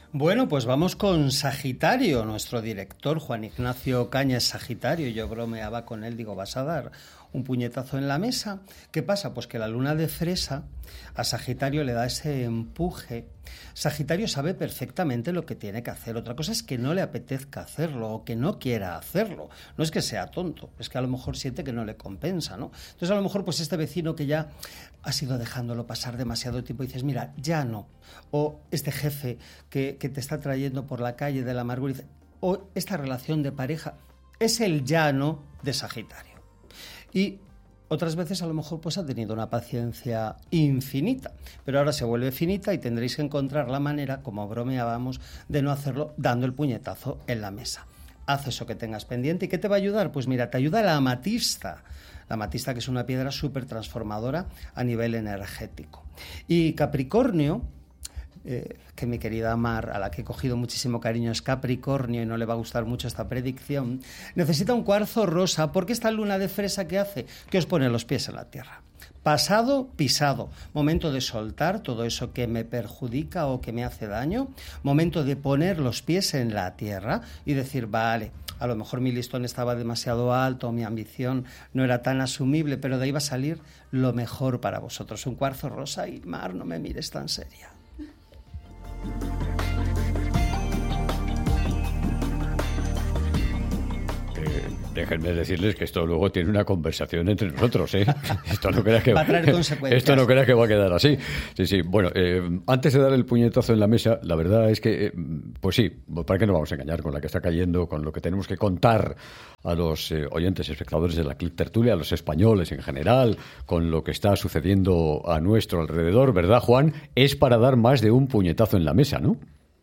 Bueno, pues vamos con Sagitario. Nuestro director, Juan Ignacio Caña, es Sagitario. Yo bromeaba con él, digo, ¿vas a dar un puñetazo en la mesa? ¿Qué pasa? Pues que la luna de fresa a Sagitario le da ese empuje. Sagitario sabe perfectamente lo que tiene que hacer. Otra cosa es que no le apetezca hacerlo o que no quiera hacerlo. No es que sea tonto, es que a lo mejor siente que no le compensa, ¿no? Entonces a lo mejor pues este vecino que ya has ido dejándolo pasar demasiado tiempo y dices, mira, ya no. O este jefe que te está trayendo por la calle de la amargura y dice, o esta relación de pareja, es el ya no de Sagitario. Y otras veces a lo mejor pues ha tenido una paciencia infinita, pero ahora se vuelve finita y tendréis que encontrar la manera, como bromeábamos, de no hacerlo dando el puñetazo en la mesa. Haz eso que tengas pendiente. ¿Y qué te va a ayudar? Pues mira, te ayuda la amatista. La amatista, que es una piedra súper transformadora a nivel energético. Y Capricornio, que mi querida Mar, a la que he cogido muchísimo cariño, es Capricornio y no le va a gustar mucho esta predicción, necesita un cuarzo rosa porque esta luna de fresa que hace, que os pone los pies en la tierra. Pasado, pisado. Momento de soltar todo eso que me perjudica o que me hace daño. Momento de poner los pies en la tierra y decir, vale, a lo mejor mi listón estaba demasiado alto, mi ambición no era tan asumible, pero de ahí va a salir lo mejor para vosotros. Un cuarzo rosa y Mar, no me mires tan seria. Déjenme decirles que esto luego tiene una conversación entre nosotros, ¿eh? Esto no creas que va a traer consecuencias. Esto no creas que va a quedar así. Sí. Bueno, antes de dar el puñetazo en la mesa, la verdad es que, pues sí, ¿para qué nos vamos a engañar con la que está cayendo, con lo que tenemos que contar a los oyentes, espectadores de la Click Tertulia, a los españoles en general, con lo que está sucediendo a nuestro alrededor, ¿verdad, Juan? Es para dar más de un puñetazo en la mesa, ¿no?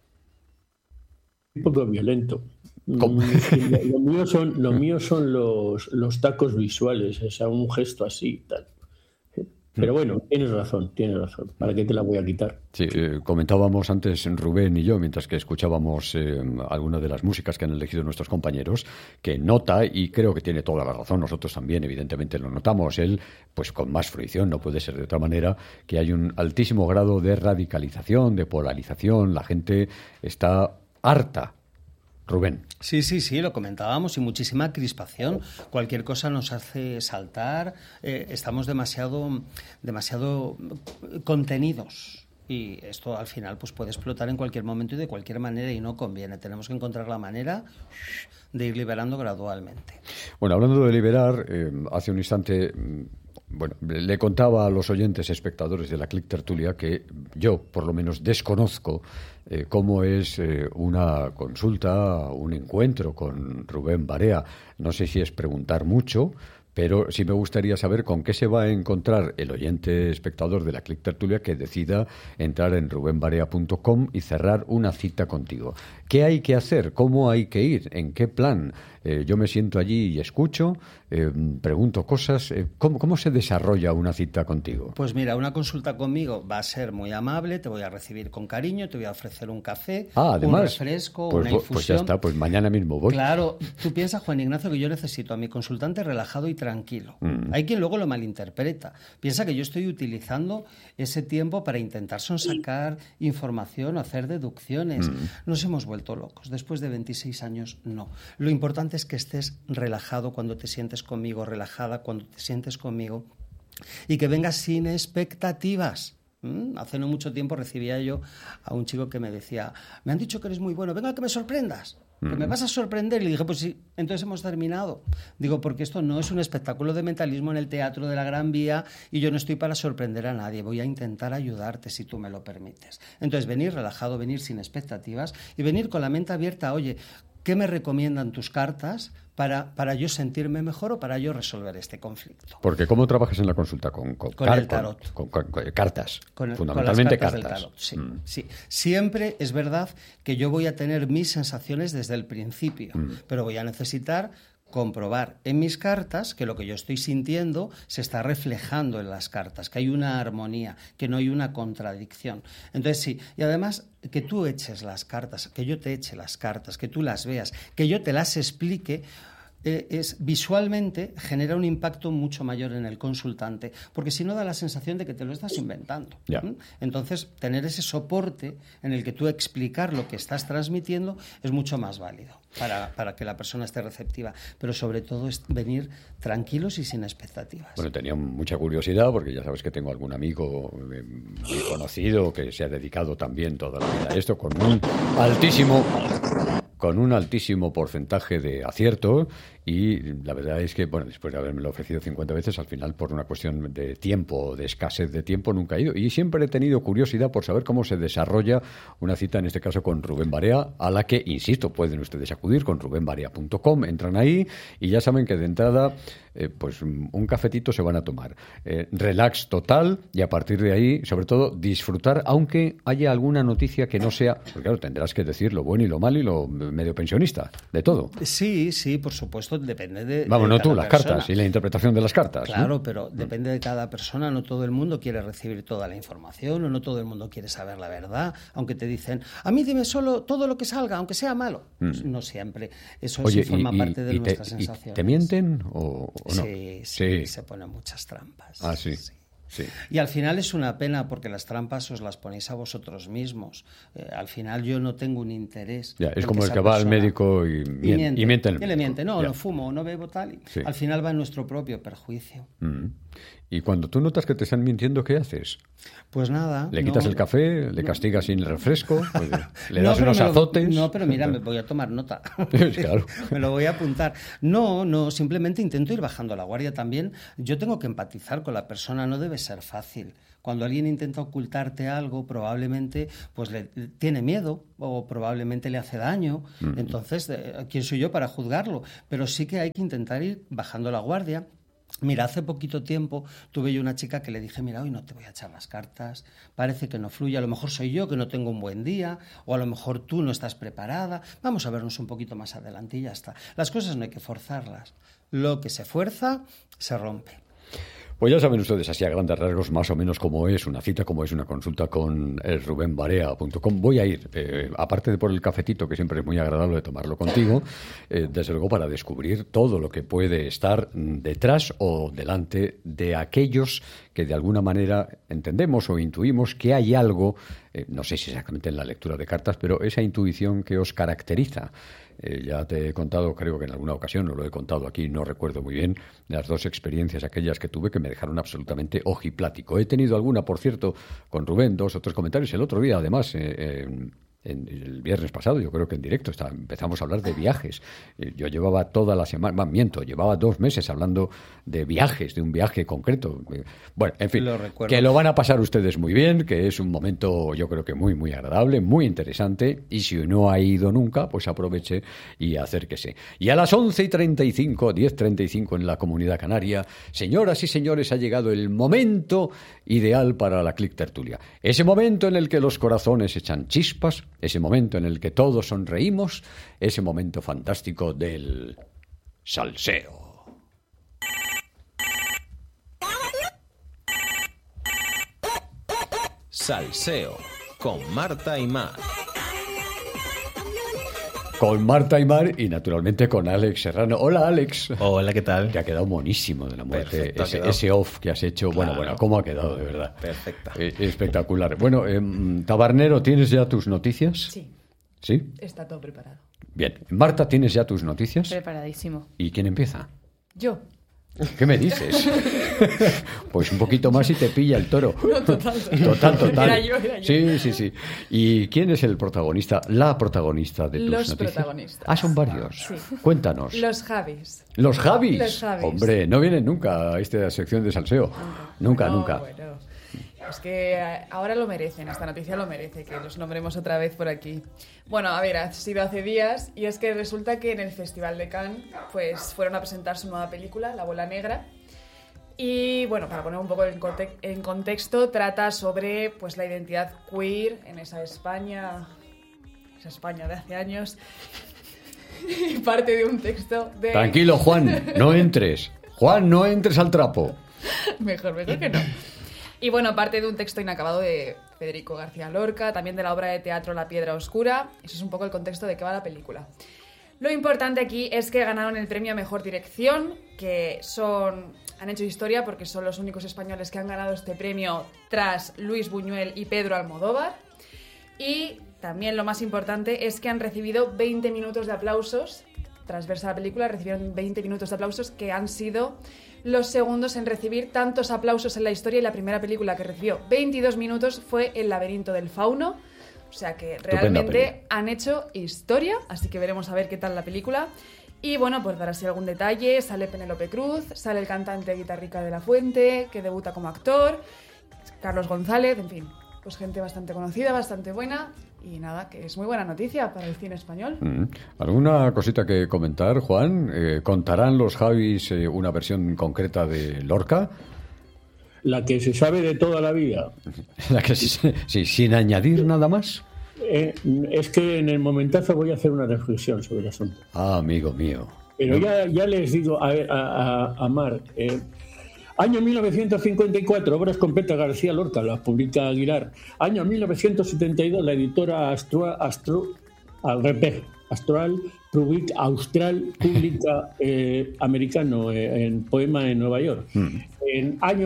Un poco violento. Lo mío son los tacos visuales, o sea, un gesto así y tal. Pero bueno, tienes razón. ¿Para qué te la voy a quitar? Sí, comentábamos antes Rubén y yo, mientras que escuchábamos algunas de las músicas que han elegido nuestros compañeros, que nota, y creo que tiene toda la razón, nosotros también evidentemente lo notamos, él pues con más fruición, no puede ser de otra manera, que hay un altísimo grado de radicalización, de polarización, la gente está harta. Rubén. Sí, lo comentábamos, y muchísima crispación. Cualquier cosa nos hace saltar, estamos demasiado contenidos. Y esto al final pues puede explotar en cualquier momento y de cualquier manera, y no conviene. Tenemos que encontrar la manera de ir liberando gradualmente. Bueno, hablando de liberar, hace un instante... Bueno, le contaba a los oyentes espectadores de la Click Tertulia que yo, por lo menos, desconozco cómo es una consulta, un encuentro con Rubén Barea. No sé si es preguntar mucho, pero sí me gustaría saber con qué se va a encontrar el oyente espectador de la Click Tertulia que decida entrar en rubenbarea.com y cerrar una cita contigo. ¿Qué hay que hacer? ¿Cómo hay que ir? ¿En qué plan? Yo me siento allí y escucho, pregunto cosas. ¿Cómo se desarrolla una cita contigo? Pues mira, una consulta conmigo va a ser muy amable, te voy a recibir con cariño, te voy a ofrecer un café, además, un refresco, pues, una infusión. Pues ya está, pues mañana mismo voy. Claro, tú piensas, Juan Ignacio, que yo necesito a mi consultante relajado y tranquilo. Hay quien luego lo malinterpreta. Piensa que yo estoy utilizando ese tiempo para intentar sonsacar información o hacer deducciones. Nos hemos vuelto locos. Después de 26 años, no. Lo importante es que estés relajado cuando te sientes conmigo, relajada cuando te sientes conmigo, y que vengas sin expectativas. Hace no mucho tiempo recibía yo a un chico que me decía, me han dicho que eres muy bueno, venga que me sorprendas. Que me vas a sorprender. Y le dije, pues sí, entonces hemos terminado. Digo, porque esto no es un espectáculo de mentalismo en el Teatro de la Gran Vía y yo no estoy para sorprender a nadie. Voy a intentar ayudarte si tú me lo permites. Entonces, venir relajado, venir sin expectativas y venir con la mente abierta. Oye, ¿qué me recomiendan tus cartas para yo sentirme mejor o para yo resolver este conflicto? Porque ¿cómo trabajas en la consulta? Con el tarot. Con cartas, Con fundamentalmente las cartas. Del tarot, sí. Siempre es verdad que yo voy a tener mis sensaciones desde el principio, pero voy a necesitar comprobar en mis cartas que lo que yo estoy sintiendo se está reflejando en las cartas, que hay una armonía, que no hay una contradicción. Entonces sí, y además que tú eches las cartas, que yo te eche las cartas, que tú las veas, que yo te las explique. visualmente genera un impacto mucho mayor en el consultante, porque si no da la sensación de que te lo estás inventando. Entonces, tener ese soporte en el que tú explicar lo que estás transmitiendo es mucho más válido para que la persona esté receptiva, pero sobre todo es venir tranquilos y sin expectativas. Bueno, tenía mucha curiosidad porque ya sabes que tengo algún amigo muy conocido que se ha dedicado también toda la vida a esto con un altísimo porcentaje de acierto, y la verdad es que, bueno, después de habérmelo ofrecido 50 veces, al final, por una cuestión de tiempo, de escasez de tiempo, nunca he ido. Y siempre he tenido curiosidad por saber cómo se desarrolla una cita, en este caso con Rubén Barea, a la que, insisto, pueden ustedes acudir con rubenbarea.com, entran ahí y ya saben que de entrada, pues un cafetito se van a tomar. Relax total, y a partir de ahí, sobre todo, disfrutar, aunque haya alguna noticia que no sea, porque claro, tendrás que decir lo bueno y lo malo y lo medio pensionista, de todo. Sí, por supuesto, depende de Vamos, de no tú, cada las persona. cartas y la interpretación de las cartas. Claro, ¿no? pero depende de cada persona. No todo el mundo quiere recibir toda la información, o no todo el mundo quiere saber la verdad, aunque te dicen, a mí dime solo todo lo que salga, aunque sea malo. Pues no siempre. Eso Oye, sí forma parte de nuestras ¿y sensaciones. te mienten o no? Sí, se ponen muchas trampas. Ah, sí. Y al final es una pena, porque las trampas os las ponéis a vosotros mismos. Al final yo no tengo un interés. Ya, es como el que va al médico y miente. Y le miente, no fumo, no bebo, tal. Al final va en nuestro propio perjuicio. Y cuando tú notas que te están mintiendo, ¿qué haces? Pues nada. ¿Le quitas el café? ¿Le castigas sin el refresco? ¿Le das unos azotes? No, pero mira, me voy a tomar nota. Claro. Me lo voy a apuntar. No, simplemente intento ir bajando la guardia también. Yo tengo que empatizar con la persona, no debe ser fácil. Cuando alguien intenta ocultarte algo, probablemente pues le tiene miedo o probablemente le hace daño. Entonces, ¿quién soy yo para juzgarlo? Pero sí que hay que intentar ir bajando la guardia. Mira, hace poquito tiempo tuve yo una chica que le dije, mira, hoy no te voy a echar las cartas, parece que no fluye, a lo mejor soy yo que no tengo un buen día, o a lo mejor tú no estás preparada, vamos a vernos un poquito más adelante y ya está. Las cosas no hay que forzarlas, lo que se fuerza se rompe. Pues ya saben ustedes así a grandes rasgos más o menos cómo es una cita, cómo es una consulta con rubenbarea.com. Voy a ir, aparte de por el cafetito, que siempre es muy agradable tomarlo contigo, desde luego para descubrir todo lo que puede estar detrás o delante de aquellos que de alguna manera entendemos o intuimos que hay algo, no sé si exactamente en la lectura de cartas, pero esa intuición que os caracteriza. Ya te he contado, creo que en alguna ocasión, no lo he contado aquí, no recuerdo muy bien, las dos experiencias aquellas que tuve que me dejaron absolutamente ojiplático. He tenido alguna, por cierto, con Rubén, 2 o 3 comentarios. El otro día, además, el viernes pasado, yo creo que en directo, empezamos a hablar de viajes. Yo llevaba toda la semana, llevaba 2 meses hablando de viajes, de un viaje concreto. Bueno, en fin, que lo van a pasar ustedes muy bien, que es un momento yo creo que muy, muy agradable, muy interesante, y si no ha ido nunca, pues aproveche y acérquese. Y a las 11:35, 10:35 en la Comunidad Canaria, señoras y señores, ha llegado el momento ideal para la Clic Tertulia. Ese momento en el que los corazones echan chispas, ese momento en el que todos sonreímos, ese momento fantástico del salseo. Salseo con Marta y Mar. Con Marta y Mar y naturalmente con Alex Serrano. Hola, Alex. Hola, ¿qué tal? Te ha quedado monísimo de la muerte. Perfecto, ese off que has hecho. Claro. Bueno, ¿cómo ha quedado, de verdad? Perfecto. Espectacular. Bueno, Tabernero, ¿tienes ya tus noticias? Sí. ¿Sí? Está todo preparado. Bien. Marta, ¿tienes ya tus noticias? Preparadísimo. ¿Y quién empieza? Yo. ¿Qué me dices? Pues un poquito más y te pilla el toro. No, total. Total. Era yo. Sí. ¿Y quién es el protagonista, la protagonista de tus Los noticias? Protagonistas. Ah, son varios. Sí. Cuéntanos. Los Javis. ¿Los Javis? Los Javis. Hombre, no vienen nunca a esta sección de salseo. Nunca. Bueno, es que ahora lo merecen, esta noticia lo merece, que los nombremos otra vez por aquí. Bueno, a ver, ha sido hace días y es que resulta que en el Festival de Cannes pues fueron a presentar su nueva película, La Bola Negra. Y bueno, para poner un poco en contexto, trata sobre pues la identidad queer en esa España de hace años. Y parte de un texto de... Tranquilo, Juan, no entres. Juan, no entres al trapo. Mejor que no. Y bueno, parte de un texto inacabado de Federico García Lorca, también de la obra de teatro La Piedra Oscura. Eso es un poco el contexto de qué va la película. Lo importante aquí es que ganaron el premio a Mejor Dirección, que han hecho historia porque son los únicos españoles que han ganado este premio tras Luis Buñuel y Pedro Almodóvar. Y también lo más importante es que han recibido 20 minutos de aplausos. Tras verse la película, recibieron 20 minutos de aplausos, que han sido los segundos en recibir tantos aplausos en la historia. Y la primera película que recibió 22 minutos fue El laberinto del fauno. O sea que realmente han hecho historia, así que veremos a ver qué tal la película. Y bueno, pues para así algún detalle, sale Penélope Cruz, sale el cantante Guitarrica de la Fuente, que debuta como actor, Carlos González, en fin, pues gente bastante conocida, bastante buena. Y nada, que es muy buena noticia para el cine español. ¿Alguna cosita que comentar, Juan? ¿Contarán los Javis una versión concreta de Lorca? La que se sabe de toda la vida. La que sí, sin añadir nada más. Es que en el momentazo voy a hacer una reflexión sobre el asunto. Ah, amigo mío. Pero ya les digo a Mar. Año 1954, obras completas García Lorca, las publica Aguilar. Año 1972, la editora Austral publica Americano en Poema en Nueva York. En año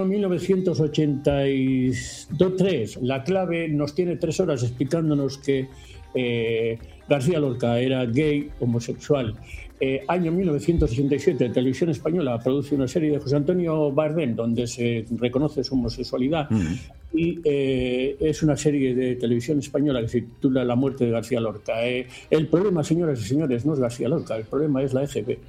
1983, La Clave nos tiene 3 horas explicándonos que García Lorca era gay, homosexual. Año 1967, Televisión Española produce una serie de José Antonio Bardem donde se reconoce su homosexualidad y es una serie de Televisión Española que se titula La muerte de García Lorca. El problema, señoras y señores, no es García Lorca, el problema es la EGB.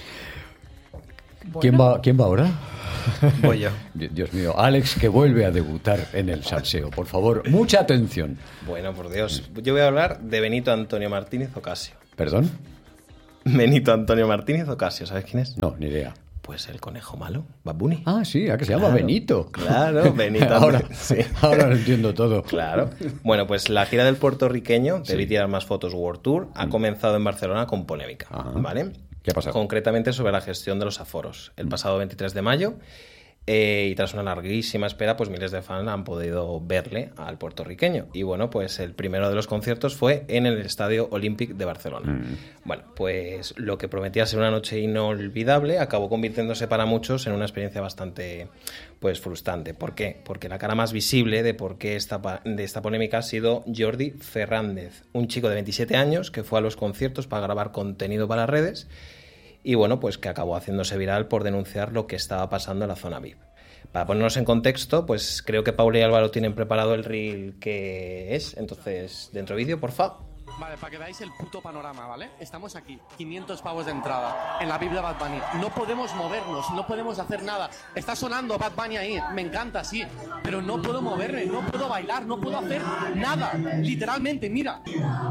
Bueno. ¿Quién va ahora? Voy yo. Dios mío, Alex, que vuelve a debutar en el salseo. Por favor, mucha atención. Bueno, por Dios. Yo voy a hablar de Benito Antonio Martínez Ocasio. ¿Perdón? Benito Antonio Martínez Ocasio, ¿sabes quién es? No, ni idea. Pues el conejo malo, Bad Bunny. Ah, sí, ¿a que se llama Benito? Claro, Benito. Ahora lo entiendo todo. Claro. Bueno, pues la gira del puertorriqueño, de Tirar Más Fotos World Tour, ha comenzado en Barcelona con polémica, ¿vale? ¿Qué ha pasado? Concretamente sobre la gestión de los aforos. El pasado 23 de mayo, y tras una larguísima espera, pues miles de fans han podido verle al puertorriqueño. Y bueno, pues el primero de los conciertos fue en el Estadio Olímpic de Barcelona. Bueno, pues lo que prometía ser una noche inolvidable acabó convirtiéndose para muchos en una experiencia bastante frustrante. ¿Por qué? Porque la cara más visible de por qué de esta polémica ha sido Jordi Fernández, un chico de 27 años que fue a los conciertos para grabar contenido para redes. Y bueno, pues que acabó haciéndose viral por denunciar lo que estaba pasando en la zona VIP. Para ponernos en contexto, pues creo que Paula y Álvaro tienen preparado el reel que es. Entonces, dentro vídeo, porfa. Vale, para que veáis el puto panorama, ¿vale? Estamos aquí, 500 pavos de entrada, en la VIP de Bad Bunny. No podemos movernos, no podemos hacer nada. Está sonando Bad Bunny ahí, me encanta, sí. Pero no puedo moverme, no puedo bailar, no puedo hacer nada. Literalmente, mira.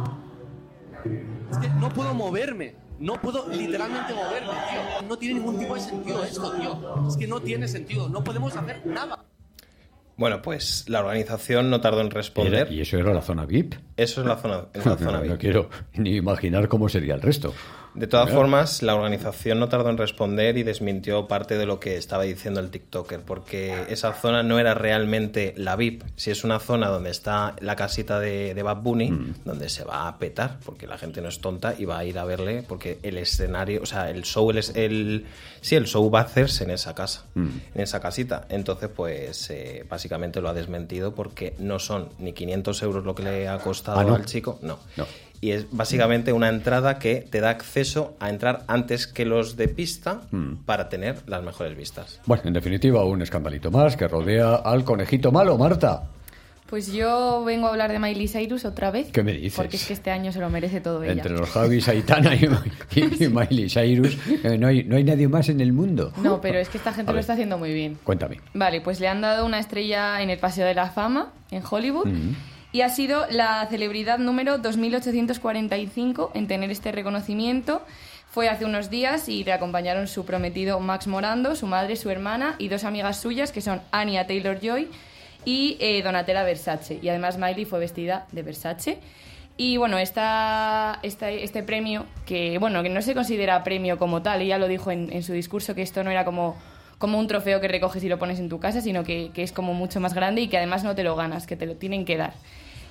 Es que no puedo moverme. No puedo literalmente moverme, tío. No tiene ningún tipo de sentido esto, tío. Es que no tiene sentido. No podemos hacer nada. Bueno, pues la organización no tardó en responder. ¿Y eso era la zona VIP? Eso es la zona VIP. No quiero ni imaginar cómo sería el resto. De todas formas, la organización no tardó en responder y desmintió parte de lo que estaba diciendo el TikToker, porque esa zona no era realmente la VIP. Si es una zona donde está la casita de Bad Bunny, donde se va a petar, porque la gente no es tonta y va a ir a verle, porque el escenario, o sea, el show va a hacerse en esa casa, en esa casita. Entonces, pues, básicamente lo ha desmentido porque no son ni 500 euros lo que le ha costado al chico, no. Y es básicamente una entrada que te da acceso a entrar antes que los de pista para tener las mejores vistas. Bueno, en definitiva, un escandalito más que rodea al conejito malo, Marta. Pues yo vengo a hablar de Miley Cyrus otra vez. ¿Qué me dices? Porque es que este año se lo merece todo ella. Entre los Javis, Aitana y Miley Cyrus, no hay nadie más en el mundo. No, pero es que esta gente lo está haciendo muy bien. Cuéntame. Vale, pues le han dado una estrella en el Paseo de la Fama, en Hollywood. Y ha sido la celebridad número 2845 en tener este reconocimiento. Fue hace unos días y le acompañaron su prometido Max Morando, su madre, su hermana y 2 amigas suyas que son Anya Taylor-Joy y Donatella Versace. Y además Miley fue vestida de Versace. Y bueno, este premio, que no se considera premio como tal, ella lo dijo en su discurso, que esto no era como un trofeo que recoges y lo pones en tu casa, sino que es como mucho más grande y que además no te lo ganas, que te lo tienen que dar.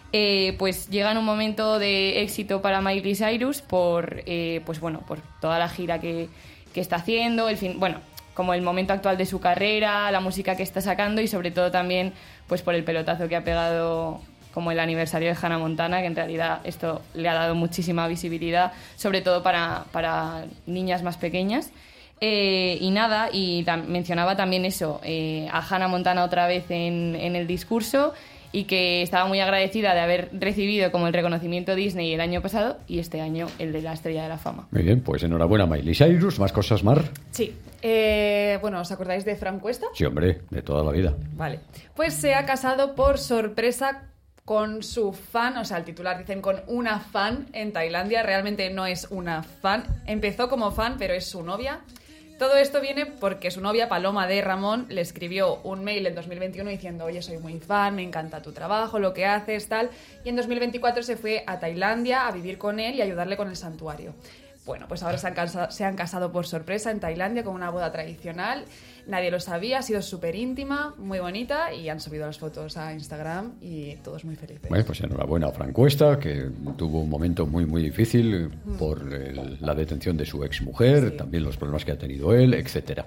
pues llega en un momento de éxito para Miley Cyrus por toda la gira que está haciendo, como el momento actual de su carrera, la música que está sacando y sobre todo también pues por el pelotazo que ha pegado como el aniversario de Hannah Montana, que en realidad esto le ha dado muchísima visibilidad, sobre todo para niñas más pequeñas. Mencionaba también eso, a Hannah Montana otra vez en el discurso, y que estaba muy agradecida de haber recibido como el reconocimiento Disney el año pasado y este año el de la Estrella de la Fama. Muy bien, pues enhorabuena Miley Cyrus. ¿Más cosas, Mar? Sí. ¿Os acordáis de Fran Cuesta? Sí, hombre, de toda la vida. Vale. Pues se ha casado por sorpresa con su fan, o sea, el titular dicen con una fan en Tailandia. Realmente no es una fan. Empezó como fan, pero es su novia. Todo esto viene porque su novia, Paloma de Ramón, le escribió un mail en 2021 diciendo: oye, soy muy fan, me encanta tu trabajo, lo que haces, tal. Y en 2024 se fue a Tailandia a vivir con él y ayudarle con el santuario. Bueno, pues ahora se han casado por sorpresa en Tailandia con una boda tradicional. Nadie lo sabía, ha sido súper íntima, muy bonita, y han subido las fotos a Instagram y todos muy felices. Bueno, pues enhorabuena a Fran Cuesta, que tuvo un momento muy, muy difícil por la detención de su exmujer, también los problemas que ha tenido él, etcétera.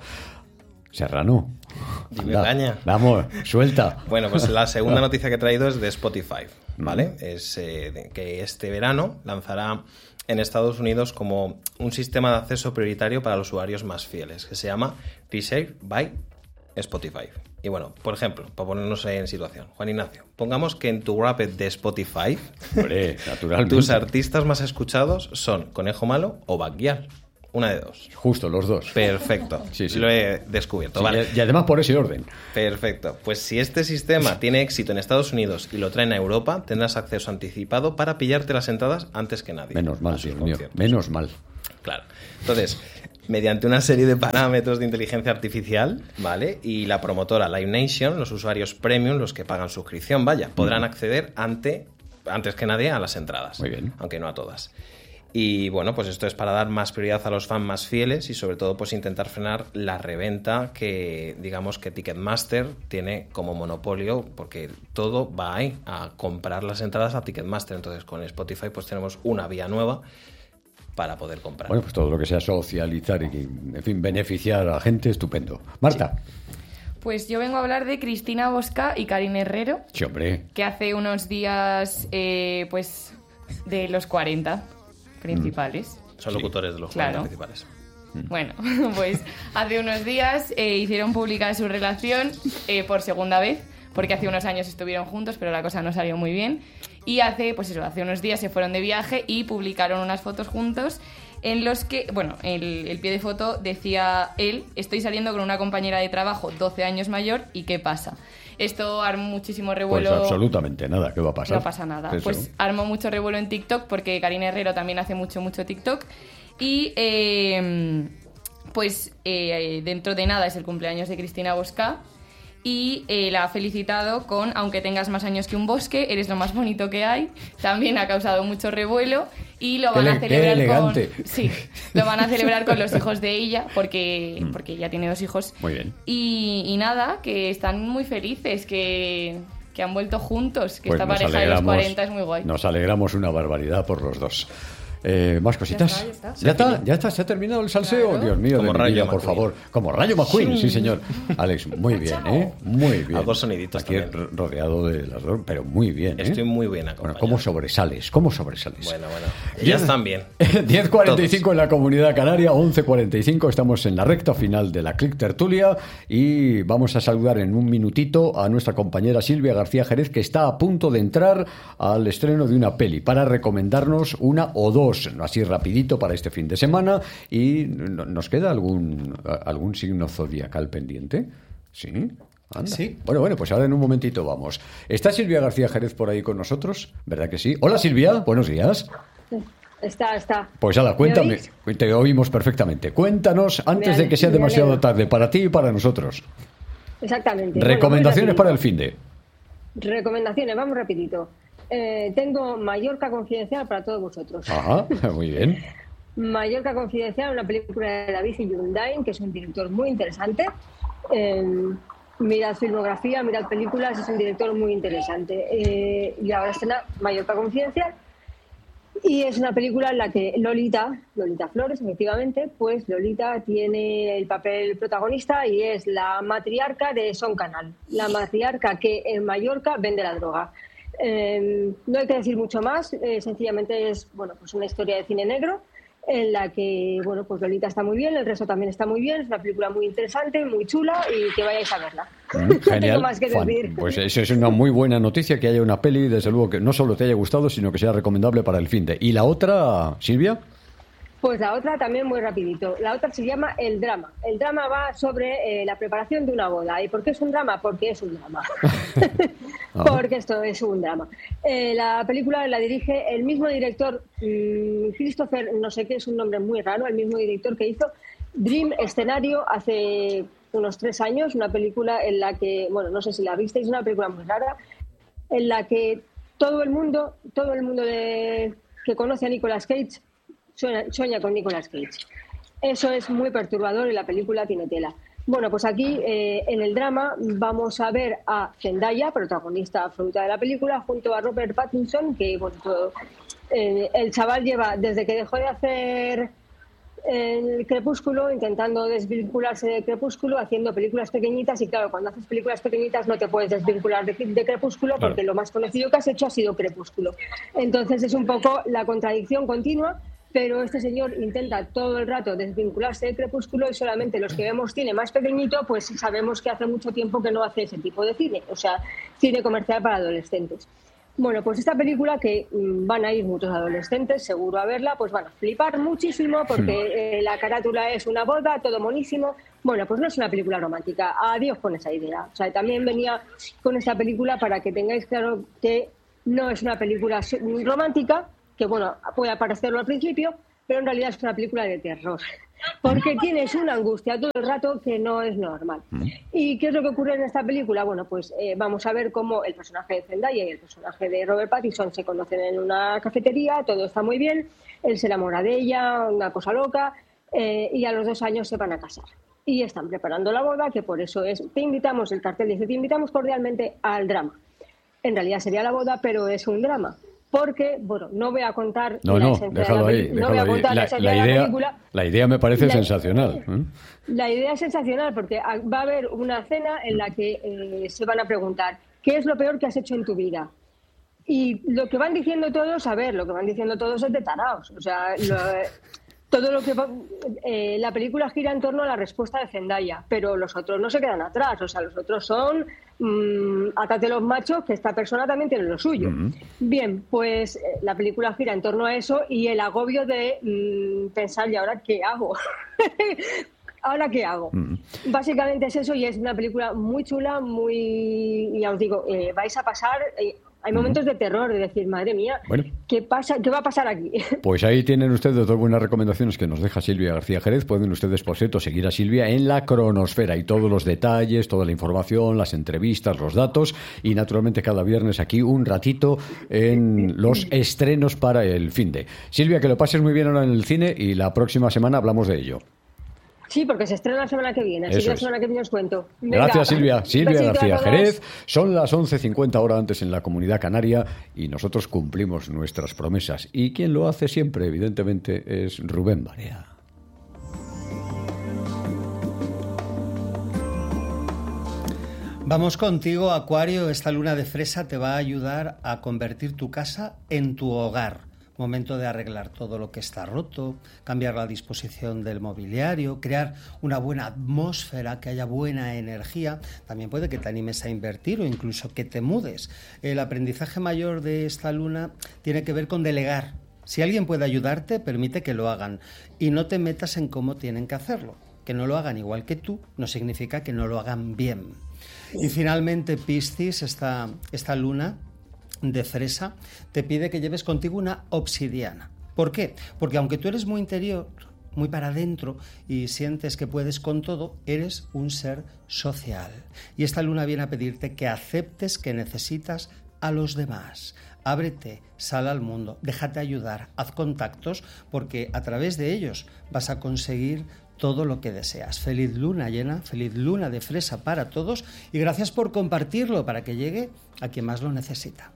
Serrano, dime, Caña. Vamos, suelta. Bueno, pues la segunda noticia que he traído es de Spotify, ¿vale? Es que este verano lanzará en Estados Unidos como un sistema de acceso prioritario para los usuarios más fieles, que se llama Reserved by Spotify. Y bueno, por ejemplo, para ponernos en situación, Juan Ignacio, pongamos que en tu Wrapped de Spotify, naturalmente, tus artistas más escuchados son Conejo Malo o Backyard. Una de dos. Justo, los dos. Perfecto. Sí. Lo he descubierto. Sí, vale. Y además por ese orden. Perfecto. Pues si este sistema tiene éxito en Estados Unidos y lo traen a Europa, tendrás acceso anticipado para pillarte las entradas antes que nadie. Menos mal, Dios mío. Menos mal. Claro. Entonces, mediante una serie de parámetros de inteligencia artificial, ¿vale? Y la promotora Live Nation, los usuarios premium, los que pagan suscripción, podrán acceder antes que nadie a las entradas. Muy bien. Aunque no a todas. Y bueno, pues esto es para dar más prioridad a los fans más fieles y sobre todo pues intentar frenar la reventa que digamos que Ticketmaster tiene como monopolio, porque todo va ahí, a comprar las entradas a Ticketmaster. Entonces con Spotify pues tenemos una vía nueva para poder comprar. Bueno, pues todo lo que sea socializar y, en fin, beneficiar a la gente, estupendo. Marta. Sí. Pues yo vengo a hablar de Cristina Bosca y Karine Herrero. Sí, hombre. Que hace unos días, pues, de los 40 principales. Son locutores de los 40 principales. Bueno, pues hace unos días hicieron pública su relación por segunda vez, porque hace unos años estuvieron juntos, pero la cosa no salió muy bien. Y hace unos días se fueron de viaje y publicaron unas fotos juntos en los que, el pie de foto decía él: estoy saliendo con una compañera de trabajo 12 años mayor, ¿y qué pasa? Esto armó muchísimo revuelo. Pues absolutamente nada, ¿qué va a pasar? No pasa nada. Eso. Pues armó mucho revuelo en TikTok, porque Karine Herrero también hace mucho TikTok. Y dentro de nada es el cumpleaños de Cristina Bosca. Y la ha felicitado con: aunque tengas más años que un bosque, eres lo más bonito que hay. También ha causado mucho revuelo y lo van a celebrar lo van a celebrar con los hijos de ella, porque ella tiene 2 hijos. Muy bien. Y nada, que están muy felices, que han vuelto juntos, que pues esta pareja de los 40 es muy guay. Nos alegramos una barbaridad por los dos. ¿Más cositas? ¿Ya está? ¿Se ha terminado el salseo? Claro. Dios mío, como Rayo por favor. Como Rayo McQueen, sí señor. Alex, muy bien, muy bien. A 2 soniditos aquí también. Rodeado de las dos, pero muy bien. Estoy muy bien acompañado. Bueno, ¿cómo sobresales? Bueno. Ya están bien. 10:45 en la Comunidad Canaria, 11:45. Estamos en la recta final de la Click Tertulia y vamos a saludar en un minutito a nuestra compañera Silvia García Jerez, que está a punto de entrar al estreno de una peli para recomendarnos una o dos, así rapidito, para este fin de semana. Y ¿nos queda algún signo zodiacal pendiente? ¿Sí? Anda. Sí. Bueno, pues ahora en un momentito vamos. ¿Está Silvia García Jerez por ahí con nosotros? ¿Verdad que sí? Hola Silvia, buenos días. Está. Pues ahora, cuéntame. Te oímos perfectamente. Cuéntanos, antes de que sea demasiado tarde para ti y para nosotros. Exactamente. Recomendaciones para el finde. Recomendaciones, vamos rapidito. Tengo Mallorca Confidencial para todos vosotros. Ajá, muy bien. Mallorca Confidencial, una película de David Hyunday, que es un director muy interesante. mirad filmografía, mirad películas, es un director muy interesante. Y ahora estrena Mallorca Confidencial. Y es una película en la que Lolita Flores, efectivamente, pues Lolita tiene el papel protagonista y es la matriarca de Son Canal, la matriarca que en Mallorca vende la droga. No hay que decir mucho más, sencillamente es pues una historia de cine negro en la que pues Lolita está muy bien, el resto también está muy bien, es una película muy interesante, muy chula y que vayáis a verla. Genial. No tengo más que decir. Pues eso es una muy buena noticia, que haya una peli, desde luego, que no solo te haya gustado, sino que sea recomendable para el finde. ¿Y la otra, Silvia? Pues la otra también muy rapidito. La otra se llama El Drama. El drama va sobre la preparación de una boda. ¿Y por qué es un drama? Porque es un drama. Porque esto es un drama. La película la dirige el mismo director, Christopher, no sé qué, es un nombre muy raro, el mismo director que hizo Dream Escenario hace unos 3 años, una película en la que, no sé si la visteis, es una película muy rara, en la que todo el mundo que conoce a Nicolas Cage sueña con Nicolas Cage. Eso es muy perturbador y la película tiene tela. Pues aquí en el drama vamos a ver a Zendaya, protagonista absoluta de la película, junto a Robert Pattinson, que el chaval lleva desde que dejó de hacer el Crepúsculo, intentando desvincularse de Crepúsculo, haciendo películas pequeñitas, y claro, cuando haces películas pequeñitas no te puedes desvincular de Crepúsculo, porque lo más conocido que has hecho ha sido Crepúsculo. Entonces es un poco la contradicción continua, pero este señor intenta todo el rato desvincularse de Crepúsculo y solamente los que vemos cine más pequeñito, pues sabemos que hace mucho tiempo que no hace ese tipo de cine, o sea, cine comercial para adolescentes. Pues esta película, que van a ir muchos adolescentes seguro a verla, pues van a flipar muchísimo porque la carátula es una boda, todo monísimo. Pues no es una película romántica, adiós con esa idea. O sea, también venía con esta película para que tengáis claro que no es una película romántica, que puede parecerlo al principio, pero en realidad es una película de terror, porque tienes una angustia todo el rato que no es normal. ¿Y qué es lo que ocurre en esta película? Pues vamos a ver cómo el personaje de Zendaya y el personaje de Robert Pattinson se conocen en una cafetería, todo está muy bien, él se enamora de ella, una cosa loca, y a los 2 años se van a casar. Y están preparando la boda, que por eso el cartel dice, te invitamos cordialmente al drama. En realidad sería la boda, pero es un drama. Porque, no voy a contar la esencia de la película. La idea me parece sensacional. La idea es sensacional porque va a haber una escena en la que se van a preguntar ¿qué es lo peor que has hecho en tu vida? Y lo que van diciendo todos, es de taraos. O sea, todo lo que la película gira en torno a la respuesta de Zendaya, pero los otros no se quedan atrás. O sea, los otros son atate los machos, que esta persona también tiene lo suyo. Bien, pues la película gira en torno a eso y el agobio de pensar, ¿y ahora qué hago? ¿Ahora qué hago? Básicamente es eso, y es una película muy chula, ya os digo, vais a pasar... Hay momentos de terror, de decir, madre mía, ¿qué pasa? ¿Qué va a pasar aquí? Pues ahí tienen ustedes 2 buenas recomendaciones que nos deja Silvia García Jerez. Pueden ustedes, por cierto, seguir a Silvia en la Cronosfera y todos los detalles, toda la información, las entrevistas, los datos, y naturalmente cada viernes aquí un ratito en los estrenos para el finde. Silvia, que lo pases muy bien ahora en el cine y la próxima semana hablamos de ello. Sí, porque se estrena la semana que viene, así que la semana que viene os cuento. Venga. Gracias, Silvia. Silvia García Jerez. Son las 11:50 horas antes en la Comunidad Canaria y nosotros cumplimos nuestras promesas. Y quien lo hace siempre, evidentemente, es Rubén Barea. Vamos contigo, Acuario. Esta luna de fresa te va a ayudar a convertir tu casa en tu hogar. Momento de arreglar todo lo que está roto, cambiar la disposición del mobiliario, crear una buena atmósfera, que haya buena energía. También puede que te animes a invertir o incluso que te mudes. El aprendizaje mayor de esta luna tiene que ver con delegar. Si alguien puede ayudarte, permite que lo hagan y no te metas en cómo tienen que hacerlo. Que no lo hagan igual que tú no significa que no lo hagan bien. Y finalmente, Piscis, esta luna de fresa te pide que lleves contigo una obsidiana. ¿Por qué? Porque aunque tú eres muy interior, muy para adentro y sientes que puedes con todo, eres un ser social. Y esta luna viene a pedirte que aceptes que necesitas a los demás. Ábrete, sal al mundo, déjate ayudar, haz contactos, porque a través de ellos vas a conseguir todo lo que deseas. Feliz luna llena, feliz luna de fresa para todos y gracias por compartirlo para que llegue a quien más lo necesita.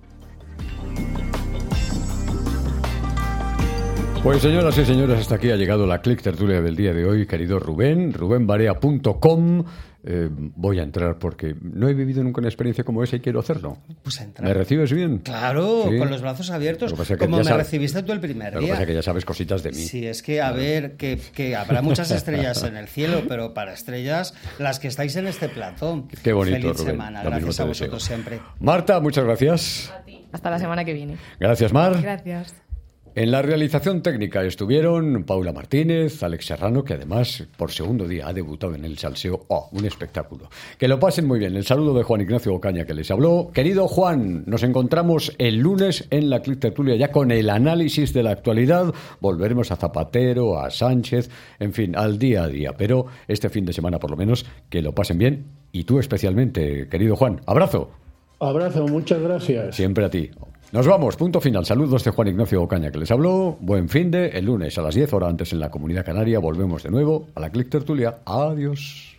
Pues señoras y señores, hasta aquí ha llegado la Click Tertulia del día de hoy, querido Rubén, rubenbarea.com. Voy a entrar porque no he vivido nunca una experiencia como esa y quiero hacerlo. Pues entra. ¿Me recibes bien? Claro, ¿Sí? Con los brazos abiertos, que como me recibiste tú el primer día. Lo que pasa es que ya sabes cositas de mí. Sí, es que, a ver, que habrá muchas estrellas en el cielo, pero para estrellas, las que estáis en este plató. Qué bonito, Feliz Rubén. semana, gracias a vosotros siempre. Marta, muchas gracias. A ti. Hasta la semana que viene. Gracias, Mar. Gracias. En la realización técnica estuvieron Paula Martínez, Alex Serrano, que además por segundo día ha debutado en el salseo. ¡Oh, un espectáculo! Que lo pasen muy bien. El saludo de Juan Ignacio Ocaña, que les habló. Querido Juan, nos encontramos el lunes en la Click Tertulia ya con el análisis de la actualidad. Volveremos a Zapatero, a Sánchez, en fin, al día a día. Pero este fin de semana por lo menos, que lo pasen bien. Y tú especialmente, querido Juan. ¡Abrazo! Abrazo, muchas gracias. Siempre a ti. Nos vamos, punto final. Saludos de Juan Ignacio Ocaña, que les habló. Buen fin de. El lunes a las 10 horas antes en la Comunidad Canaria volvemos de nuevo a la Click Tertulia. Adiós.